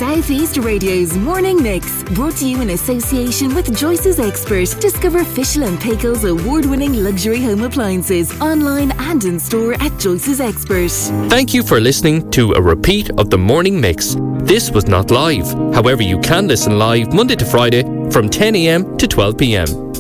Southeast Radio's Morning Mix, brought to you in association with Joyce's Expert. Discover Fischl and Paykel's award-winning luxury home appliances online and in store at Joyce's Expert. Thank you for listening to a repeat of the Morning Mix. This was not live. However, you can listen live Monday to Friday from 10 a.m. to 12 p.m.